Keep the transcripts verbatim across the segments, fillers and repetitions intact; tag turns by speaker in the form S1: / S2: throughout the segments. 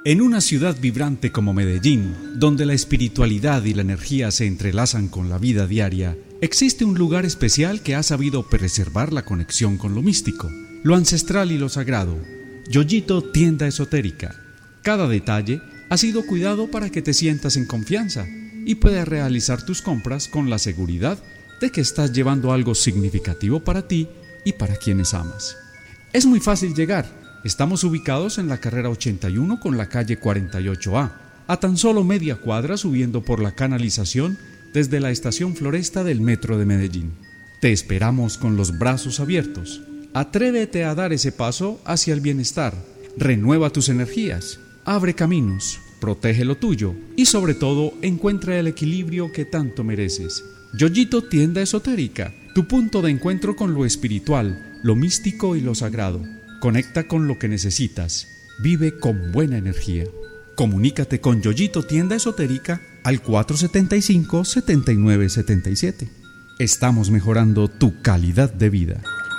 S1: En una ciudad vibrante como Medellín, donde la espiritualidad y la energía se entrelazan con la vida diaria, existe un lugar especial que ha sabido preservar la conexión con lo místico, lo ancestral y lo sagrado. Yoyito Tienda Esotérica. Cada detalle ha sido cuidado para que te sientas en confianza y puedas realizar tus compras con la seguridad de que estás llevando algo significativo para ti y para quienes amas. Es muy fácil llegar. Estamos ubicados en la carrera ochenta y uno con la calle cuarenta y ocho A, a tan solo media cuadra subiendo por la canalización desde la estación Floresta del Metro de Medellín. Te esperamos con los brazos abiertos. Atrévete a dar ese paso hacia el bienestar. Renueva tus energías, abre caminos, protege lo tuyo y sobre todo encuentra el equilibrio que tanto mereces. Yoyito Tienda Esotérica, tu punto de encuentro con lo espiritual, lo místico y lo sagrado. Conecta con lo que necesitas. Vive con buena energía. Comunícate con Yoyito Tienda Esotérica al cuatro siete cinco, siete nueve siete siete. Estamos mejorando tu calidad de vida.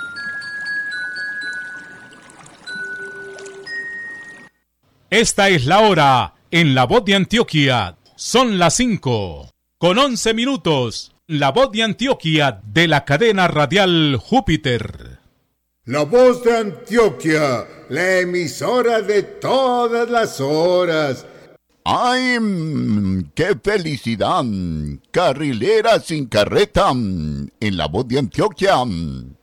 S2: Esta es la hora en La Voz de Antioquia. Son las cinco con once minutos. La Voz de Antioquia de la cadena radial Júpiter.
S3: La Voz de Antioquia, la emisora de todas las horas.
S4: ¡Ay, qué felicidad! Carrilera sin carreta en La Voz de Antioquia.